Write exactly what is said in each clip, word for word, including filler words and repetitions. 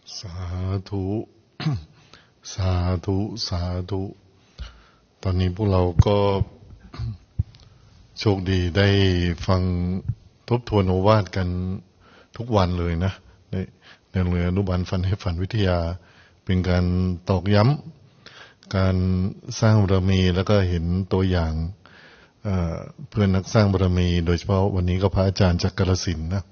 สาธุ สาธุ สาธุ ตอนนี้พวกเราก็ โชคดีได้ฟังทบทวนโอวาทกันทุกวันเลยนะในในโรงเรียนอนุบาลฝันให้ฝันวิทยาเป็นการตอกย้ำการสร้างบารมีแล้วก็เห็นตัวอย่างเ, เพื่อนนักสร้างบารมีโดยเฉพาะวันนี้ก็พระอาจารย์จากกาฬสินธุ์นะ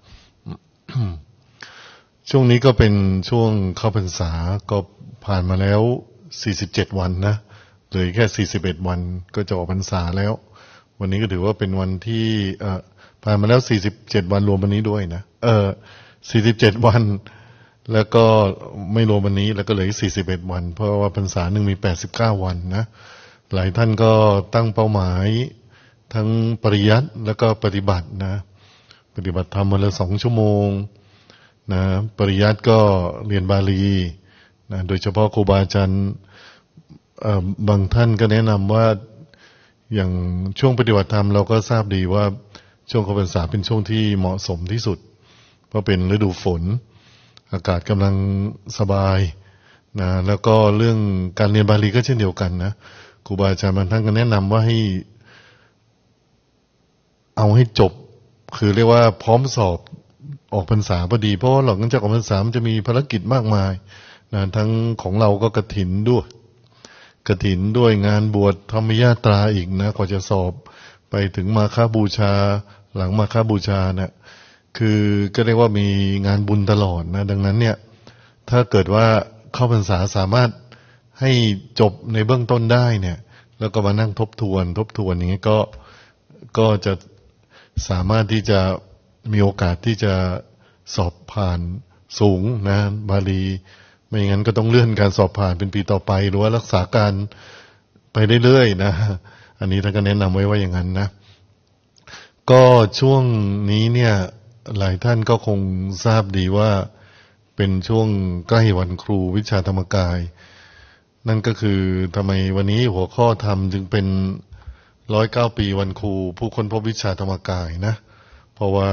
ช่วงนี้ก็เป็นช่วงเข้าพรรษาก็ผ่านมาแล้วสี่สิบเจ็ดวันนะเหลือแค่สี่สิบเอ็ดวันก็จะออกพรรษาแล้ววันนี้ก็ถือว่าเป็นวันที่เอ่อผ่านมาแล้วสี่สิบเจ็ดวันรวมวันนี้ด้วยนะเออสี่สิบเจ็ดวันแล้วก็ไม่รวมวันนี้แล้วก็เหลือสี่สิบเอ็ดวันเพราะว่าพรรษาหนึ่งมีแปดสิบเก้าวันนะหลายท่านก็ตั้งเป้าหมายทั้งปริยัติแล้วก็ปฏิบัตินะปฏิบัติธรรมวันละสองชั่วโมงนะปริยัติก็เรียนบาลีนะโดยเฉพาะครูบาอาจารย์บางท่านก็แนะนำว่าอย่างช่วงปฏิบัติธรรมเราก็ทราบดีว่าช่วงเข้าพรรษาเป็นช่วงที่เหมาะสมที่สุดเพราะเป็นฤดูฝนอากาศกำลังสบายนะแล้วก็เรื่องการเรียนบาลีก็เช่นเดียวกันนะครูบาอาจารย์บางท่านก็แนะนำว่าให้เอาให้จบคือเรียกว่าพร้อมสอบออกพรรษาพอดีเพราะว่าหลังจากออกพรรษามันจะมีภารกิจมากมายนะทั้งของเราก็กฐินด้วยกฐินด้วยงานบวชธรรมยาตราอีกนะกว่าจะสอบไปถึงมาฆบูชาหลังมาฆบูชาเนี่ยคือก็เรียกว่ามีงานบุญตลอดนะดังนั้นเนี่ยถ้าเกิดว่าเข้าพรรษาสามารถให้จบในเบื้องต้นได้เนี่ยแล้วก็มานั่งทบทวนทบทวนอย่างนี้ก็ก็จะสามารถที่จะมีโอกาสที่จะสอบผ่านสูงนะบาลีไม่อย่างนั้นก็ต้องเลื่อนการสอบผ่านเป็นปีต่อไปหรือว่ารักษาการไปเรื่อยๆนะอันนี้ท่านก็แนะนำไว้ว่าอย่างนั้นนะก็ช่วงนี้เนี่ยหลายท่านก็คงทราบดีว่าเป็นช่วงใกล้วันครูวิชาธรรมกายนั่นก็คือทำไมวันนี้หัวข้อธรรมจึงเป็นร้อยเก้าปีวันครูผู้ค้นพบวิชาธรรมกายนะเพราะว่า